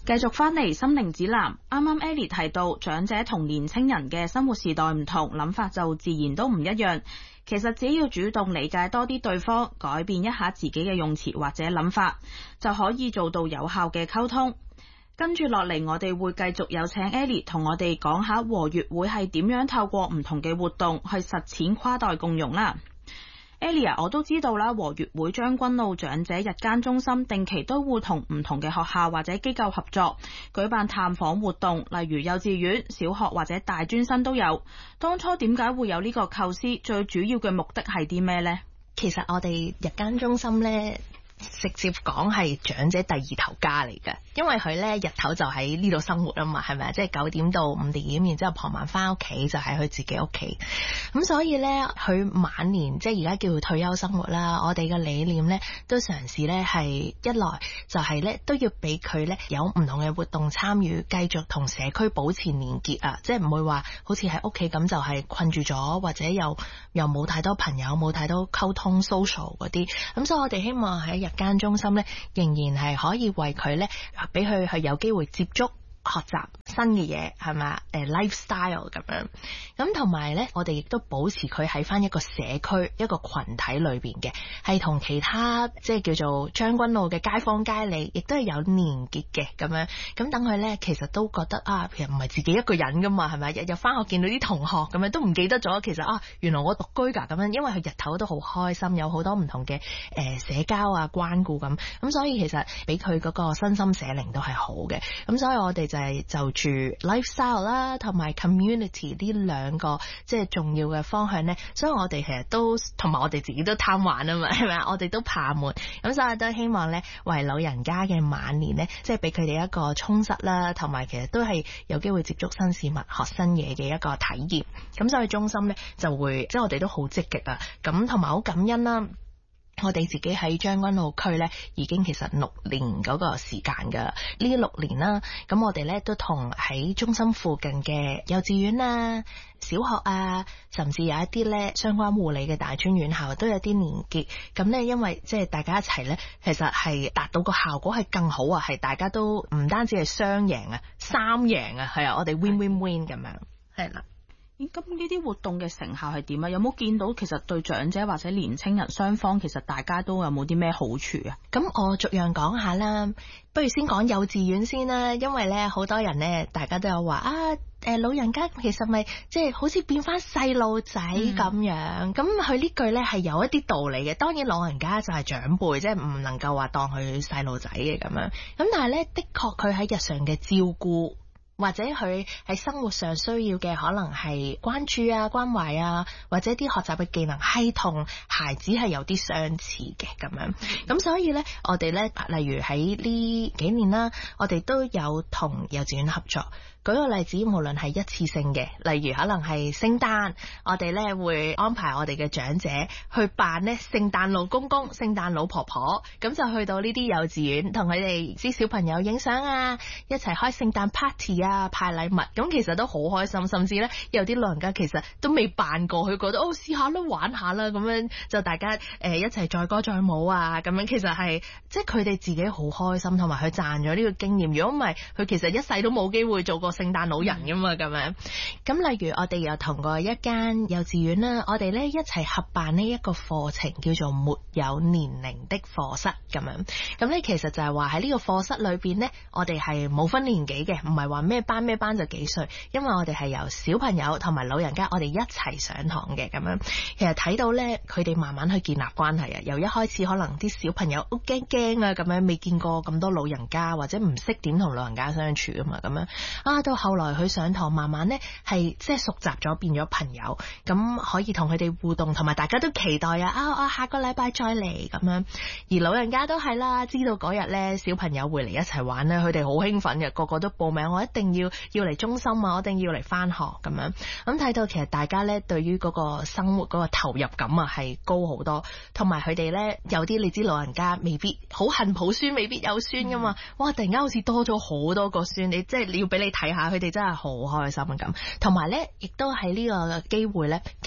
繼續返嚟心靈指南，啱啱 Ellie 提到長者同年青人嘅生活時代唔同，諗法就自然都唔一樣。其實只要主動理解多啲對方，改變一下自己嘅用詞或者諗法，就可以做到有效嘅溝通。跟住落嚟，我哋會繼續有請 Ellie 同我哋講下和悅會係點樣透過唔同嘅活動去實踐跨代共融啦。Ellie， 我都知道啦，和悅會將軍澳長者日間中心定期都會同唔同嘅學校或者機構合作，舉辦探訪活動，例如幼稚園、小學或者大專生都有。當初點解會有呢個構思？最主要嘅目的係啲咩呢？ 其實我哋日間中心呢，直接講係長者第二頭家嚟嘅，因為佢咧日頭就喺呢度生活啊嘛，係咪啊？即係9點到5點，然之後傍晚翻屋企就喺佢自己屋企。咁所以咧，佢晚年即係而家叫佢退休生活啦。我哋嘅理念咧都嘗試咧係一來就係咧都要俾佢咧有唔同嘅活動參與，繼續同社區保持連結啊！即係唔會話好似喺屋企咁就係困住咗，或者又冇太多朋友，冇太多溝通 social 嗰啲。咁所以我哋希望喺日間中心咧，仍然係可以為佢咧，俾佢係有機會接觸、學習新嘅嘢，係咪？lifestyle 咁樣。咁同埋咧，我哋亦都保持佢喺翻一個社區、一個群體裏邊嘅，係同其他即係叫做將軍澳嘅街坊街里，亦都係有連結嘅咁樣。咁等佢咧，其實都覺得啊，其實唔係自己一個人噶嘛，係咪？日日翻學見到啲同學咁樣，都唔記得咗其實啊，原來我獨居㗎咁樣。因為佢日頭都好開心，有好多唔同嘅社交啊、關顧咁所以其實俾佢嗰個身心社靈都係好嘅。咁所以我哋就係就住 lifestyle 啦，同埋 community 呢兩個即係重要嘅方向咧。所以我哋其實都同埋我哋自己都貪玩啊嘛，係咪啊？我哋都怕悶，咁所以都希望咧為老人家嘅晚年咧，即係俾佢哋一個充實啦，同埋其實都係有機會接觸新事物、學新嘢嘅一個體驗。咁所以中心咧就會即係我哋都好積極啊，咁同埋好感恩啦。我哋自己喺將軍澳區咧，已經其實6年嗰個時間噶。呢6年啦，咁我哋咧都同喺中心附近嘅幼稚園啊、小學啊，甚至有一啲咧相關護理嘅大專院校都有啲連結。咁咧，因為即係大家一齊咧，其實係達到個效果係更好啊，係大家都唔單止係雙贏啊、3贏啊，係啊，我哋 win win win 咁樣，係啦。 咁呢啲活動嘅成效係點啊？有冇見到其實對長者或者年青人雙方其實大家都有冇啲咩好處啊？ 咁我逐樣講下啦，不如先講幼稚園先啦，因為咧好多人咧，大家都有話啊，老人家其實咪即係好似變翻細路仔咁樣。咁佢呢句咧係有一啲道理嘅。當然老人家就係長輩，即係唔能夠話當佢細路仔嘅咁樣。咁但係咧，的確佢喺日常嘅照顧，或者佢喺生活上需要嘅可能係關注啊、關懷啊，或者啲學習嘅技能係同孩子係有啲相似嘅咁樣。咁所以呢，我哋呢，例如喺呢幾年啦，我哋都有同幼稚園合作。舉個例子，無論係一次性嘅，例如可能係聖誕，我哋咧會安排我哋嘅長者去扮咧聖誕老公公、聖誕老婆婆，咁就去到呢啲幼稚園，同佢哋啲小朋友影相啊，一齊開聖誕 party 啊，派禮物，咁其實都好開心。甚至咧有啲老人家其實都未扮過，佢覺得試下啦，玩下啦，咁樣就大家一齊載歌載舞啊，咁樣其實係即係佢哋自己好開心，同埋佢賺咗呢個經驗。如果唔係，佢其實一世都冇機會做過聖誕老人噶嘛，咁樣。咁例如我哋又同過一間幼稚園啦，我哋咧一齊合辦呢一個課程叫做沒有年齡的課室咁樣。咁咧其實就係話喺呢個課室裏邊咧，我哋係冇分年紀嘅，唔係話咩班就幾歲，因為我哋係由小朋友同埋老人家我哋一齊上堂嘅咁樣。其實睇到咧佢哋慢慢去建立關係啊，由一開始可能啲小朋友好驚啊咁樣，未見過咁多老人家或者唔識點同老人家相處啊嘛，咁樣啊到後來佢上堂慢慢咧係即係熟習咗，變咗朋友，咁可以同佢哋互動，同埋大家都期待啊下個禮拜再嚟咁樣。而老人家都係啦，知道嗰日咧小朋友會嚟一齊玩咧，佢哋好興奮嘅，個個都報名，我一定要嚟中心啊，我一定要嚟返學咁樣。咁睇到其實大家咧對於嗰個生活嗰個投入感啊係高好多，同埋佢哋咧有啲你知老人家未必好恨抱孫，未必有孫噶嘛，哇突然間好似多咗好多個孫，你即係你要俾你睇下，佢哋真係好開心咁。同埋咧亦都喺呢個機會咧，其實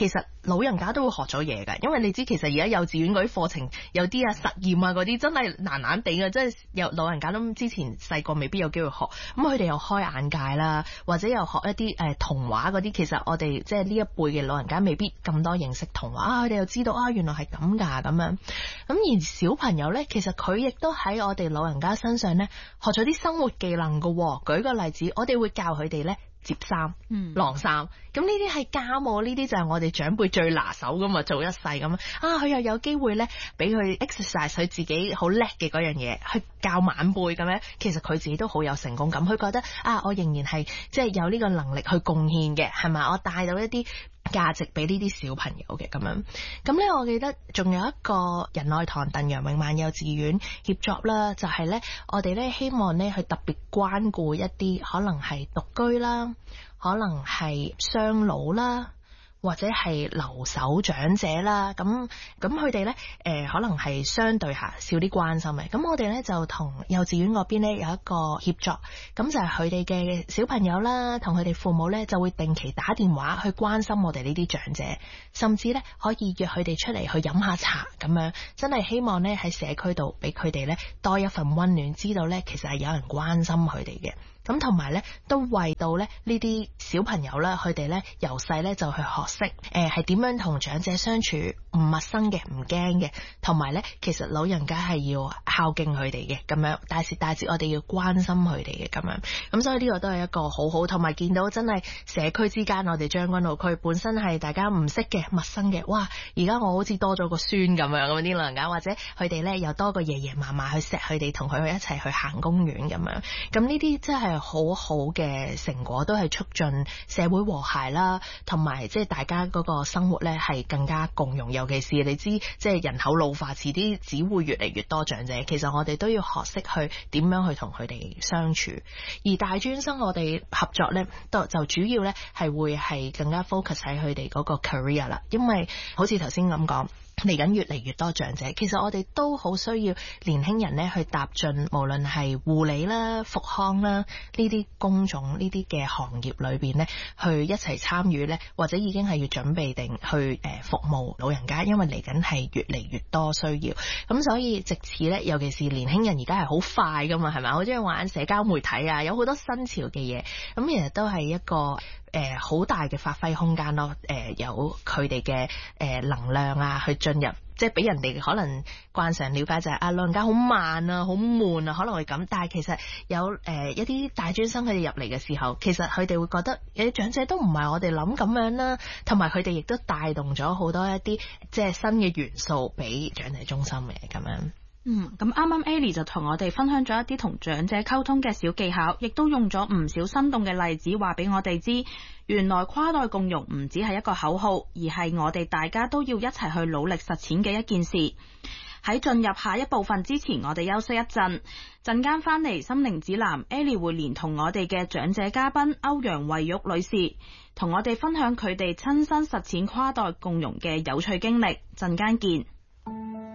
老人家都會學咗嘢㗎，因為你知其實而家幼稚園嗰啲課程有啲實驗嗰啲真係難地嘅，即係有老人家都之前細個未必有機會學，咁佢哋又開眼界啦，或者又學一啲童話嗰啲，其實我哋即係呢一輩嘅老人家未必咁多認識童話，佢哋又知道原來係咁㗎咁樣。咁而小朋友呢，其實佢亦都喺我哋老人家身上呢學咗啲生活技能㗎喎。舉個例子，我哋會教佢哋呢摺衫、晾衫，咁呢啲係家務，呢啲就係我哋長輩最拿手噶嘛，做一世咁佢又有機會咧俾佢 exercise 佢自己好叻嘅嗰樣嘢，去教晚輩咁樣，其實佢自己都好有成功感，佢覺得我仍然係即係有呢個能力去貢獻嘅，係咪？我帶到一啲價值俾呢啲小朋友嘅咁樣。咁咧，我記得仲有一個仁愛堂鄧陽永萬幼稚園協作啦，就係咧我哋咧希望咧去特別關顧一啲可能係獨居啦，可能係雙老啦，或者係留守長者啦，咁佢哋咧可能係相對下少啲關心嘅。咁我哋咧就同幼稚園嗰邊咧有一個協作，咁就係佢哋嘅小朋友啦，同佢哋父母咧就會定期打電話去關心我哋呢啲長者，甚至咧可以約佢哋出嚟去飲下茶咁樣，真係希望咧喺社區度俾佢哋咧多一份溫暖，知道咧其實係有人關心佢哋嘅。咁同埋咧，都為到咧呢啲小朋友啦，佢哋咧由細咧就去學識，係點樣同長者相處，唔陌生嘅，唔驚嘅，同埋咧，其實老人家係要孝敬佢哋嘅，咁樣大時大節我哋要關心佢哋嘅，咁樣，咁所以呢個都係一個好好，同埋見到真係社區之間，我哋將軍澳區本身係大家唔識嘅、陌生嘅，哇！而家我好似多咗個孫咁樣，咁啲老人家或者佢哋咧又多個爺爺嫲嫲去錫佢哋，同佢一齊去行公園咁樣，咁呢啲真係好好嘅成果，都係促進社會和諧啦，同埋即係大家嗰個生活咧係更加共融。尤其是你知，即係人口老化，遲啲只會越嚟越多長者。其實我哋都要學識去點樣去同佢哋相處。而大專生我哋合作咧，就主要咧係會係更加 focus 喺佢哋嗰個 career 啦，因為好似頭先咁講。嚟緊越嚟越多長者，其實我哋都好需要年輕人咧去踏進無論係護理啦、復康啦呢啲工種呢啲嘅行業裏邊咧，去一齊參與咧，或者已經係要準備定去服務老人家，因為嚟緊係越嚟越多需要，咁所以藉此咧，尤其是年輕人而家係好快噶嘛，係咪？好中意玩社交媒體啊，有好多新潮嘅嘢，咁其實都係一個好大嘅發揮空間咯，有佢哋嘅能量啊，去進入，即係俾人哋可能慣常了解就係老人家好慢啊，好悶啊，可能會咁。但係其實有一啲大專生佢哋入嚟嘅時候，其實佢哋會覺得有啲長者都唔係我哋諗咁樣啦，同埋佢哋亦都帶動咗好多一啲即係新嘅元素俾長者中心嘅咁樣。 咁啱啱 Ellie 就同我哋分享咗一啲同長者溝通嘅小技巧，亦都用咗唔少生動嘅例子話俾我哋知，原來跨代共融唔只係一個口號，而係我哋大家都要一齊去努力實踐嘅一件事。喺進入下一部分之前，我哋休息一陣間翻嚟心靈指南 Ellie 會連同我哋嘅長者嘉賓歐陽慧玉女士，同我哋分享佢哋親身實踐跨代共融嘅有趣經歷。陣間見。